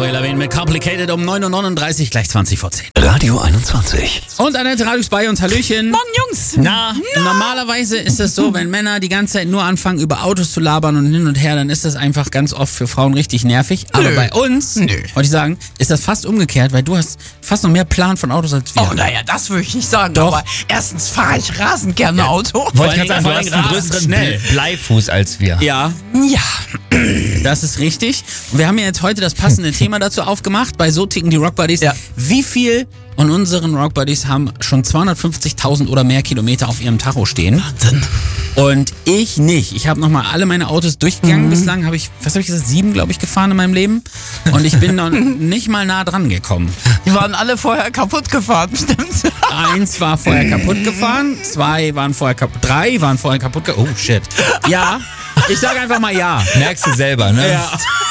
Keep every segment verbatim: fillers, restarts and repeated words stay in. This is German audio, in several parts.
Avril Lavigne mit Complicated um neun Uhr neununddreißig, gleich zwanzig vor zehn. Radio einundzwanzig. Und Annette Radius bei uns, Hallöchen. Morgen, Jungs. Na, normalerweise ist es so, wenn Männer die ganze Zeit nur anfangen, über Autos zu labern und hin und her, dann ist das einfach ganz oft für Frauen richtig nervig. Aber Nö. bei uns, Nö. wollte ich sagen, ist das fast umgekehrt, weil du hast fast noch mehr Plan von Autos als wir. Oh, naja, das würde ich nicht sagen. Doch. Aber erstens fahre ich rasend gerne Auto. Wollte ich Vor gerade sagen, du allem hast einen rasend größeren schnell. Bleifuß als wir. Ja, Ja. das ist richtig. Und wir haben ja jetzt heute das passende Thema dazu aufgemacht, bei So ticken die Rock Buddies. Ja. Wie viel von unseren Rock Buddies haben schon zweihundertfünfzigtausend oder mehr Kilometer auf ihrem Tacho stehen? Wahnsinn. Und ich nicht. Ich habe nochmal alle meine Autos durchgegangen. Mhm. Bislang habe ich, was habe ich gesagt, sieben, glaube ich, gefahren in meinem Leben. Und ich bin noch nicht mal nah dran gekommen. Die waren alle vorher kaputt gefahren, stimmt? Eins war vorher kaputt gefahren, zwei waren vorher kaputt, drei waren vorher kaputt gefahren. Oh, shit. Ja, ich sage einfach mal ja. Merkst du selber, ne? Ja.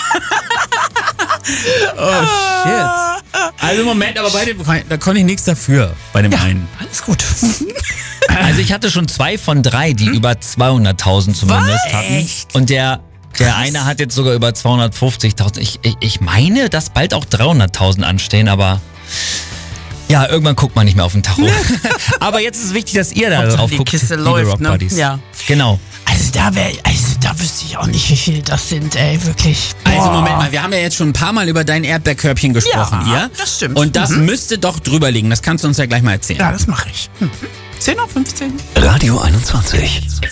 Oh, shit. Also Moment, aber bei dem, da konnte ich nichts dafür, bei dem einen. Alles gut. Also ich hatte schon zwei von drei, die über zweihunderttausend zumindest Was? hatten. Echt? Und der, der eine hat jetzt sogar über zweihundertfünfzigtausend. Ich, ich, ich meine, dass bald auch dreihunderttausend anstehen, aber ja, irgendwann guckt man nicht mehr auf den Tacho. Aber jetzt ist es wichtig, dass ihr da Hauptsache drauf die guckt, Kiste liebe läuft, Rock ne? Buddies. Ja. Genau. Also da wäre, also da wüsste ich auch nicht, wie viel das sind, ey, wirklich. Also Boah. Moment mal, wir haben ja jetzt schon ein paar Mal über dein Erdbeerkörbchen gesprochen Ja, hier. das stimmt. Und das Mhm. müsste doch drüber liegen. Das kannst du uns ja gleich mal erzählen. Ja, das mache ich. Hm. zehn Uhr fünfzehn. Radio einundzwanzig.